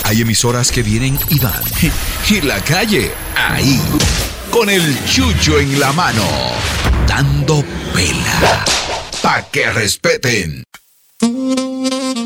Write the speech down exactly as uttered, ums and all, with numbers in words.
Hay emisoras que vienen y van. Y la calle, ahí, con el chucho en la mano, dando pela, pa' que respeten.